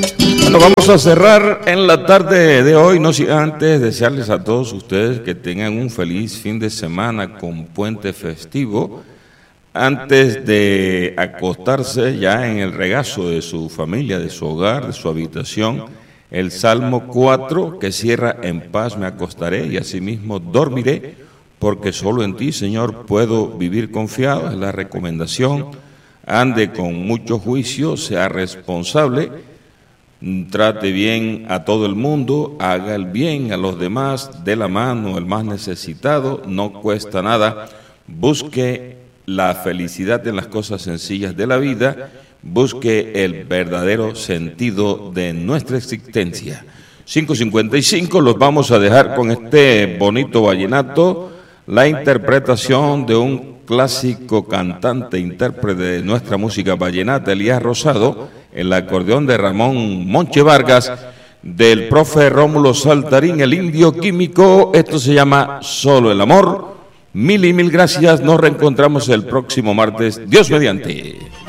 Bueno, vamos a cerrar en la tarde de hoy, no sin antes desearles a todos ustedes que tengan un feliz fin de semana con puente festivo. Antes de acostarse ya en el regazo de su familia, de su hogar, de su habitación, el Salmo 4 que cierra: en paz me acostaré y asimismo dormiré, porque solo en ti, Señor, puedo vivir confiado. Es la recomendación. Ande con mucho juicio, sea responsable, trate bien a todo el mundo, haga el bien a los demás, dé la mano al más necesitado, no cuesta nada. Busque la felicidad en las cosas sencillas de la vida, busque el verdadero sentido de nuestra existencia. 5:55, los vamos a dejar con este bonito vallenato, la interpretación de un clásico cantante, intérprete de nuestra música vallenata, Elías Rosado, el acordeón de Ramón Monche Vargas, del profe Rómulo Saltarín, el indio químico. Esto se llama Solo el Amor. Mil y mil gracias, nos reencontramos el próximo martes, Dios mediante.